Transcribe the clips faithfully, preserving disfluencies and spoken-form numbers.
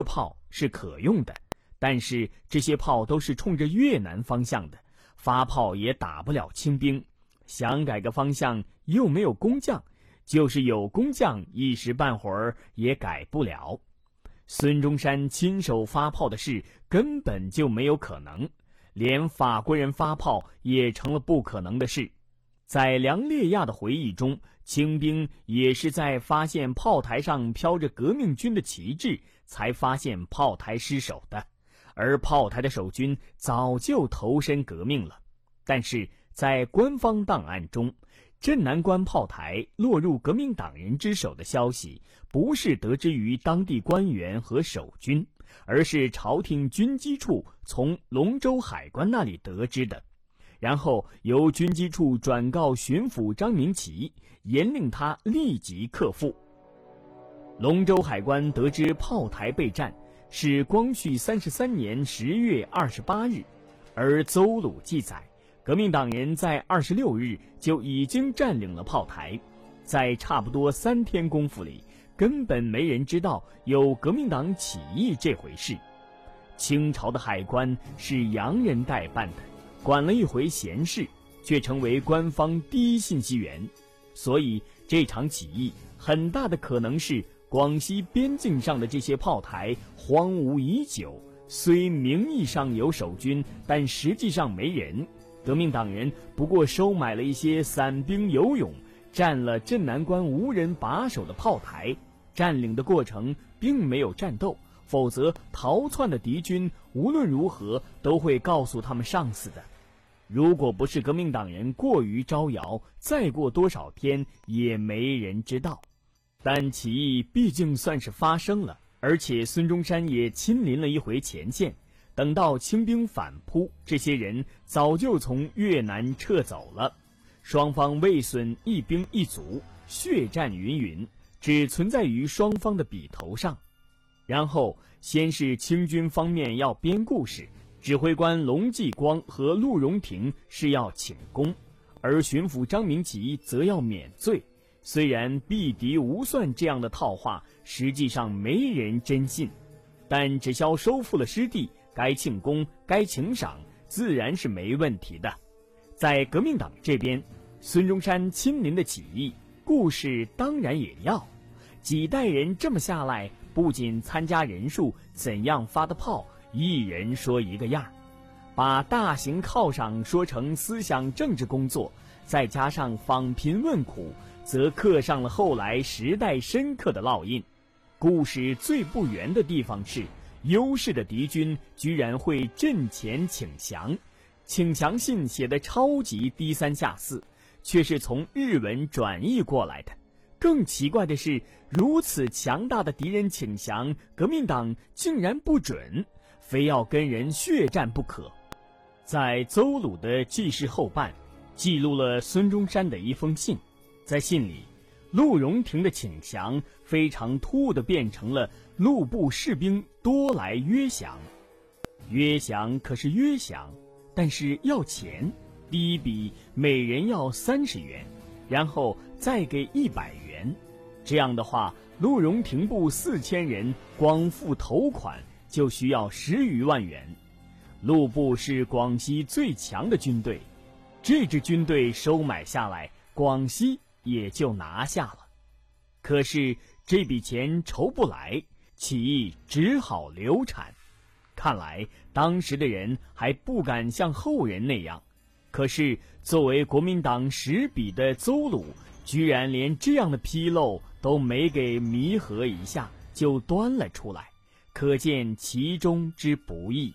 炮是可用的，但是这些炮都是冲着越南方向的，发炮也打不了清兵，想改个方向又没有工匠，就是有工匠一时半会儿也改不了。孙中山亲手发炮的事根本就没有可能，连法国人发炮也成了不可能的事。在梁烈亚的回忆中，清兵也是在发现炮台上飘着革命军的旗帜才发现炮台失守的，而炮台的守军早就投身革命了。但是在官方档案中，镇南关炮台落入革命党人之手的消息不是得知于当地官员和守军，而是朝廷军机处从龙州海关那里得知的，然后由军机处转告巡抚张明奇，严令他立即克复。龙州海关得知炮台被占是光绪三十三年十月二十八日，而邹鲁记载革命党人在二十六日就已经占领了炮台，在差不多三天功夫里，根本没人知道有革命党起义这回事。清朝的海关是洋人代办的，管了一回闲事，却成为官方第一信息源，所以这场起义很大的可能是广西边境上的这些炮台荒芜已久，虽名义上有守军，但实际上没人。革命党人不过收买了一些散兵游勇，占了镇南关无人把守的炮台，占领的过程并没有战斗，否则逃窜的敌军无论如何都会告诉他们上司的。如果不是革命党人过于招摇，再过多少天也没人知道。但起义毕竟算是发生了，而且孙中山也亲临了一回前线，等到清兵反扑，这些人早就从越南撤走了，双方未损一兵一卒，血战云云，只存在于双方的笔头上。然后先是清军方面要编故事，指挥官龙继光和陆荣廷是要请功，而巡抚张明奇则要免罪。虽然避敌无算这样的套话实际上没人真信，但只消收复了失地，该庆功该请赏自然是没问题的。在革命党这边，孙中山亲临的起义故事当然也要，几代人这么下来，不仅参加人数怎样发的炮一人说一个样，把大型犒赏说成思想政治工作，再加上访贫问苦，则刻上了后来时代深刻的烙印。故事最不圆的地方是，优势的敌军居然会阵前请降，请降信写得超级低三下四，却是从日文转译过来的。更奇怪的是，如此强大的敌人请降，革命党竟然不准，非要跟人血战不可。在邹鲁的记事后半记录了孙中山的一封信，在信里，陆荣廷的请降非常突兀地变成了路部士兵多来约降。约降可是约降，但是要钱，第一笔每人要三十元，然后再给一百元。这样的话，陆荣廷部四千人光付头款就需要十余万元。陆部是广西最强的军队，这支军队收买下来，广西也就拿下了。可是这笔钱筹不来，起义只好流产。看来当时的人还不敢像后人那样，可是作为国民党实笔的邹鲁，居然连这样的纰漏都没给弥合一下就端了出来，可见其中之不易。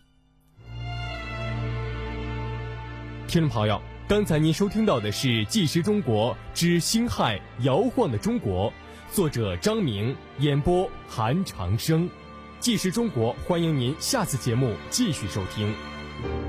听众朋友，刚才您收听到的是《纪实中国之辛亥摇晃的中国》，作者张明，演播韩长生。纪实中国，欢迎您下次节目继续收听。